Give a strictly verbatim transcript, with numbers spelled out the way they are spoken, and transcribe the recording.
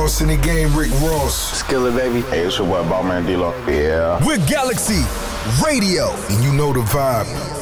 boss in the game, Rick Ross. Skillet, baby. Hey, it's your boy, Ballman D-Lo. Yeah. We're Galaxy Radio, and you know the vibe.